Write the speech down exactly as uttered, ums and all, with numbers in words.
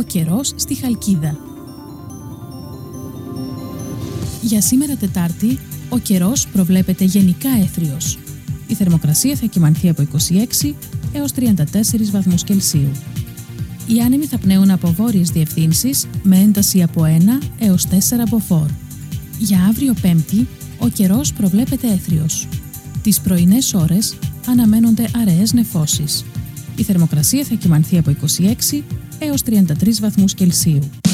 καιρός στη Χαλκίδα. Για σήμερα Τετάρτη, ο καιρός προβλέπεται γενικά έθριος. Η θερμοκρασία θα κυμανθεί από είκοσι έξι έως τριάντα τέσσερις βαθμούς Κελσίου. Οι άνεμοι θα πνέουν από βόρειες διευθύνσεις με ένταση από ένα έως τέσσερα μποφόρ. Για αύριο Πέμπτη, ο καιρός προβλέπεται έθριος. Τις πρωινές ώρες αναμένονται αραιές νεφώσεις. Η θερμοκρασία θα κυμανθεί από είκοσι έξι έως τριάντα τρεις βαθμούς Κελσίου.